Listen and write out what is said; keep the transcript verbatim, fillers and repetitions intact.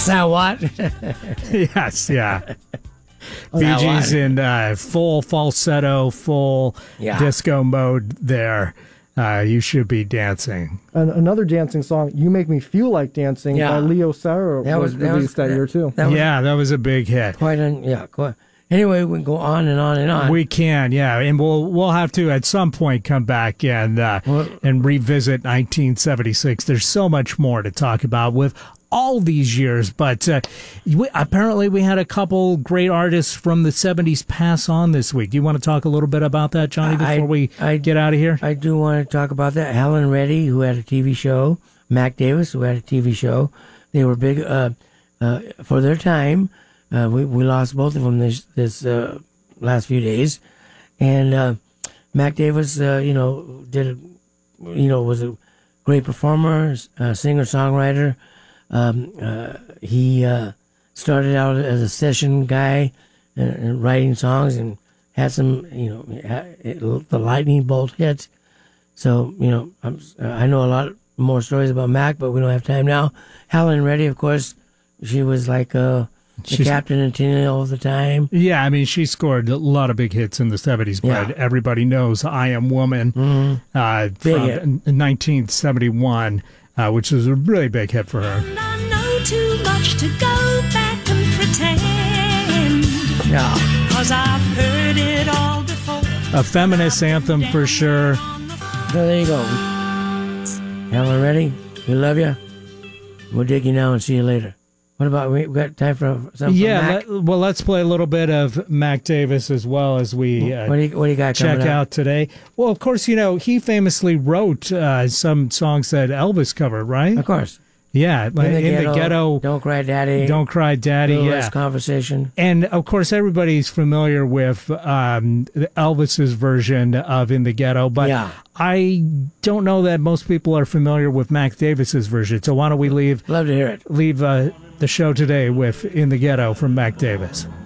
That what? Yes, yeah. Bee Gees in uh, full falsetto, full Yeah. disco mode there. Uh, you should be dancing. And another dancing song, "You Make Me Feel Like Dancing" Yeah. by Leo Sayer, That was, was- that released was- that, year too. That was Yeah, that was a big hit. quite an, yeah, quite. Anyway, we can go on and on and on. We can, yeah, and we'll we'll have to at some point come back and uh, Well- and revisit nineteen seventy-six. There's so much more to talk about with all these years, but uh, we, apparently we had a couple great artists from the seventies pass on this week. Do you want to talk a little bit about that, Johnny, before I- we I- get out of here? I do want to talk about that. Helen Reddy, who had a T V show, Mac Davis, who had a T V show. They were big uh, uh, for their time. Uh, we we lost both of them this this uh, last few days, and uh, Mac Davis, uh, you know, did a, you know was a great performer, uh, singer songwriter. Um, uh, he uh, started out as a session guy and, and writing songs, and had some, you know, ha- the lightning bolt hit. So, you know, I'm, I know a lot more stories about Mac, but we don't have time now. Helen Reddy, of course, she was like uh, the She's- captain and Tina all the time. Yeah, I mean, she scored a lot of big hits in the seventies, but Yeah. everybody knows I Am Woman uh, Big from hit. n- nineteen seventy-one, uh, which was a really big hit for her. And I know too much to go back and pretend, Yeah. 'cause I've heard it all before. A feminist anthem for sure. So there you go. Helen Reddy, we love you. We'll dig you now and see you later. What about, we we got time for something Yeah, from Mac? let, well, let's play a little bit of Mac Davis as well as we uh, what, do you, what do you got check coming up? out today. Well, of course, you know, he famously wrote uh, some songs that Elvis covered, right? Of course. Yeah, like In the, in ghetto, the ghetto, Don't Cry Daddy. Don't Cry Daddy, Little yeah. Less Conversation. And of course, everybody's familiar with um, Elvis's version of "In the Ghetto," but Yeah. I don't know that most people are familiar with Mac Davis's version. So why don't we leave Love to hear it. leave uh, the show today with "In the Ghetto" from Mac Davis?